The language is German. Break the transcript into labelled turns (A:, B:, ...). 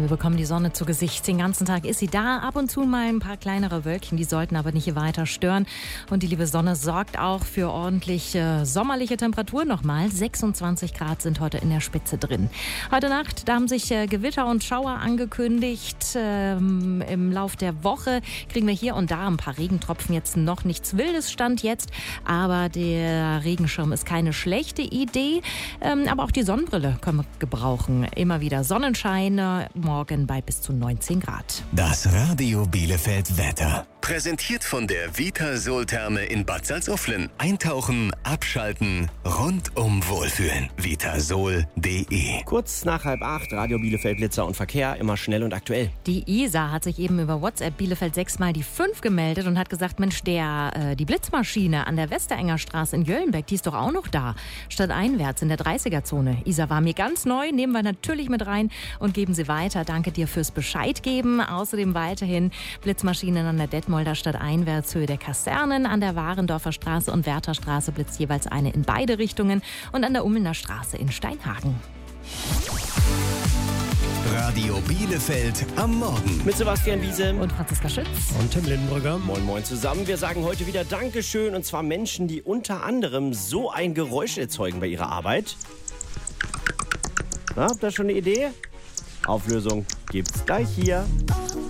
A: wir bekommen die Sonne zu Gesicht. Den ganzen Tag ist sie da. Ab und zu mal ein paar kleinere Wölkchen, die sollten aber nicht weiter stören. Und die liebe Sonne sorgt auch für ordentlich sommerliche Temperaturen nochmal. 26 Grad sind heute in der Spitze drin. Heute Nacht, da haben sich Gewitter und Schauer angekündigt. Im Lauf der Woche kriegen wir hier und da ein paar Regentropfen. Jetzt noch nichts Wildes Stand jetzt. Aber der Regenschirm ist keine schlechte Idee. Aber auch die Sonnenbrille können wir gebrauchen. Immer wieder Sonnenschein, morgen bei bis zu 19 Grad.
B: Das Radio Bielefeld Wetter. Präsentiert von der Vitasol-Therme in Bad Salzuflen. Eintauchen, abschalten, rundum wohlfühlen. Vitasol.de.
C: Kurz nach 7:30, Radio Bielefeld Blitzer und Verkehr, immer schnell und aktuell.
A: Die Isa hat sich eben über WhatsApp Bielefeld 6 mal die 5 gemeldet und hat gesagt, Mensch, die Blitzmaschine an der Westerenger Straße in Jöllenbeck, die ist doch auch noch da. Stadteinwärts in der 30er-Zone. Isa war mir ganz neu, nehmen wir natürlich mit rein und geben sie weiter. Danke dir fürs Bescheid geben. Außerdem weiterhin Blitzmaschinen an der Detmolder Stadteinwärts Höhe der Kasernen, an der Warendorfer Straße und Wärterstraße blitzt jeweils eine in beide Richtungen und an der Ummelner Straße in Steinhagen.
B: Radio Bielefeld am Morgen.
C: Mit Sebastian Wiese
A: Und Franziska Schütz.
D: Und Tim Lindenbrücker.
C: Moin Moin zusammen. Wir sagen heute wieder Dankeschön, und zwar Menschen, die unter anderem so ein Geräusch erzeugen bei ihrer Arbeit. Na, habt ihr schon eine Idee? Auflösung gibt's gleich hier.